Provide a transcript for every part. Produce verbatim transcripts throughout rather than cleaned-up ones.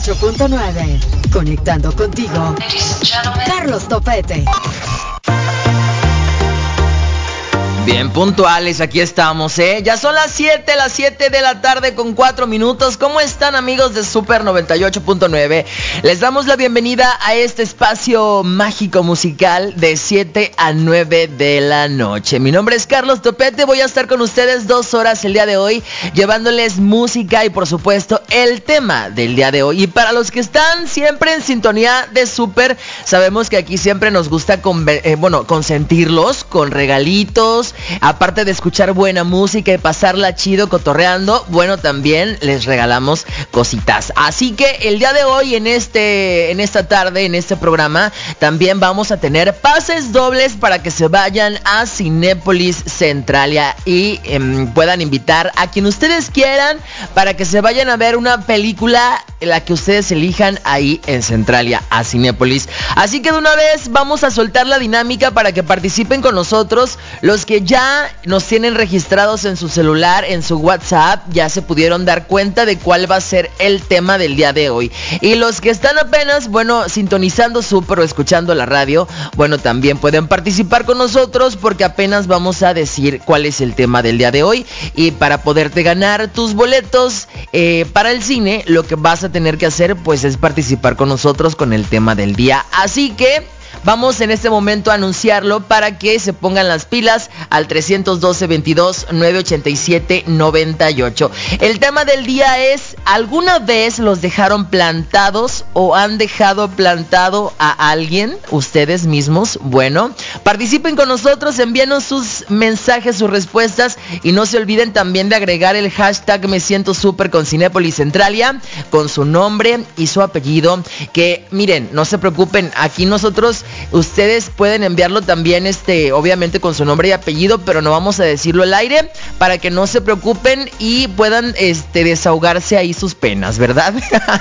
ocho punto nueve. Conectando contigo, Carlos Topete. Bien puntuales, aquí estamos, ¿eh? Ya son las siete, las siete de la tarde con cuatro minutos. ¿Cómo están, amigos de Super noventa y ocho punto nueve? Les damos la bienvenida a este espacio mágico musical de siete a nueve de la noche. Mi nombre es Carlos Topete, voy a estar con ustedes dos horas el día de hoy, llevándoles música y, por supuesto, el tema del día de hoy. Y para los que están siempre en sintonía de Super, sabemos que aquí siempre nos gusta, con, eh, bueno, consentirlos con regalitos. Aparte de escuchar buena música y pasarla chido cotorreando, bueno, también les regalamos cositas. Así que el día de hoy, en este, en esta tarde, en este programa, también vamos a tener pases dobles para que se vayan a Cinépolis Centralia y eh, puedan invitar a quien ustedes quieran para que se vayan a ver una película, la que ustedes elijan ahí en Centralia, a Cinépolis. Así que de una vez vamos a soltar la dinámica para que participen con nosotros. Los que ya nos tienen registrados en su celular, en su WhatsApp, ya se pudieron dar cuenta de cuál va a ser el tema del día de hoy. Y los que están apenas, bueno, sintonizando Super o escuchando la radio, bueno, también pueden participar con nosotros porque apenas vamos a decir cuál es el tema del día de hoy. Y para poderte ganar tus boletos eh, para el cine, lo que vas a tener que hacer, pues, es participar con nosotros con el tema del día. Así que vamos en este momento a anunciarlo para que se pongan las pilas al trescientos doce, veintidós, novecientos ochenta y siete, noventa y ocho. El tema del día es: ¿alguna vez los dejaron plantados o han dejado plantado a alguien ustedes mismos? Bueno, participen con nosotros, envíenos sus mensajes, sus respuestas, y no se olviden también de agregar el hashtag Me Siento Super con Cinépolis Centralia, con su nombre y su apellido. Que miren, no se preocupen, aquí nosotros, ustedes pueden enviarlo también, este, obviamente con su nombre y apellido, pero no vamos a decirlo al aire para que no se preocupen y puedan, este, desahogarse ahí sus penas, ¿verdad?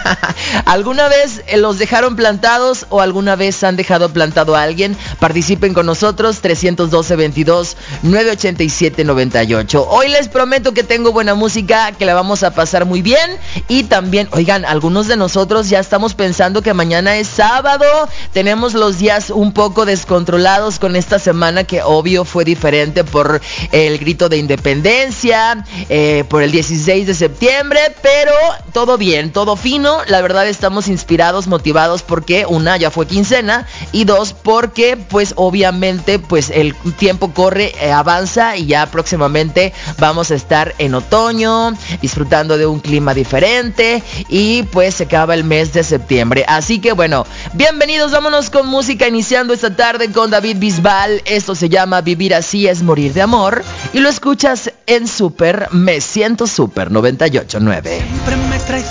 ¿Alguna vez los dejaron plantados o alguna vez han dejado plantado a alguien? Participen con nosotros, trescientos doce, veintidós, novecientos ochenta y siete, noventa y ocho. Hoy les prometo que tengo buena música, que la vamos a pasar muy bien. Y también, oigan, algunos de nosotros ya estamos pensando que mañana es sábado. Tenemos los días un poco descontrolados con esta semana, que obvio fue diferente por el grito de independencia, eh, por el dieciséis de septiembre, pero todo bien, todo fino. La verdad, estamos inspirados, motivados, porque una, ya fue quincena, y dos, porque pues obviamente pues el tiempo corre, eh, avanza, y ya próximamente vamos a estar en otoño, disfrutando de un clima diferente, y pues se acaba el mes de septiembre. Así que bueno, bienvenidos, vámonos con música, iniciando esta tarde con David Bisbal. Esto se llama Vivir Así Es Morir de Amor, y lo escuchas en Super, Me Siento Super noventa y ocho punto nueve. Siempre me traes